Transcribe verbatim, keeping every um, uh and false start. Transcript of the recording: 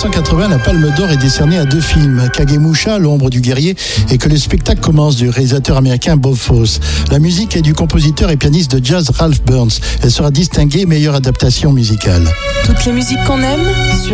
cent quatre-vingts, la Palme d'Or est décernée à deux films, Kagemusha, L'ombre du guerrier, et Que le spectacle commence, du réalisateur américain Bob Fosse. La musique est du compositeur et pianiste de jazz Ralph Burns. Elle sera distinguée meilleure adaptation musicale. Toutes les musiques qu'on aime sur